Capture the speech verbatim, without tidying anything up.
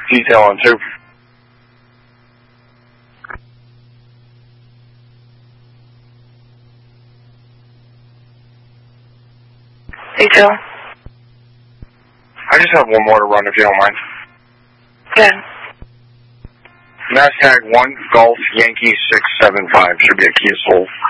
Detail on two. Detail. I just have one more to run if you don't mind. Good. NASDAQ one Golf Yankee six seven five should be a Kia Soul.